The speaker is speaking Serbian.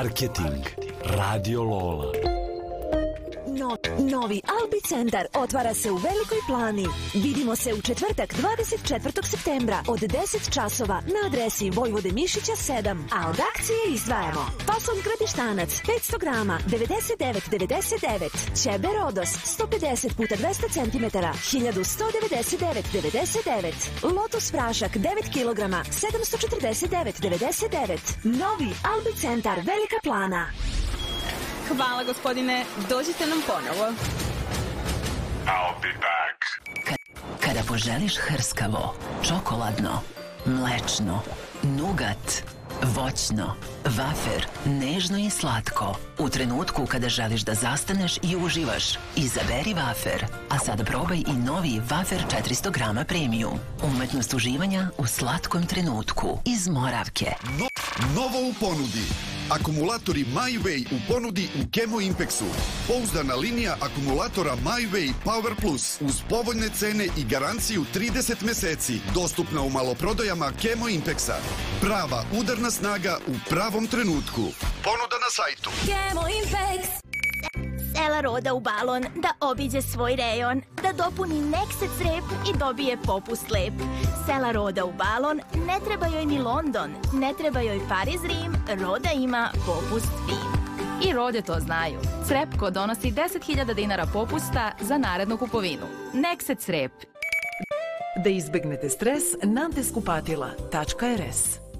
Marketing Radio Lola. Novi Albi centar otvara se u Velikoj Plani. Vidimo se u četvrtak 24. septembra od 10 časova na adresi Vojvode Mišića 7. A od akcije izdvajamo fason gradištanac 500 grama 99,99, ćebe Rodos 150 x 200 cm 1199,99, Lotus prašak 9 kg 749,99. Novi Albi centar Velika Plana. Hvala, gospodine. Dođite nam ponovo. I'll be back. Kada poželiš hrskavo, čokoladno, mlečno, nugat, voćno, vafer, nežno i slatko, u trenutku kada želiš da zastaneš i uživaš, izaberi vafer. A sad probaj i novi Vafer 400 grama premium. Umetnost uživanja u slatkom trenutku iz Moravke. Novo u ponudi. Akumulatori MyWay u ponudi u Chemo Impexu. Pouzdana linija akumulatora MyWay Power Plus uz povoljne cene i garanciju 30 meseci. Dostupna u maloprodajama Chemo Impexa. Prava udarna snaga u pravom trenutku. Ponuda na sajtu. Chemo Impex. Sela Roda u balon da obiđe svoj rejon, da dopuni Nexet rep i dobije popust lep. Sela Roda u balon, ne treba joj ni London, ne treba joj Pariz, Rim, Roda ima popust fin. I Rode to znaju. Crepko donosi 10.000 dinara popusta za narednu kupovinu. Nexet rep. Da izbegnete stres, Nantes kupatila.rs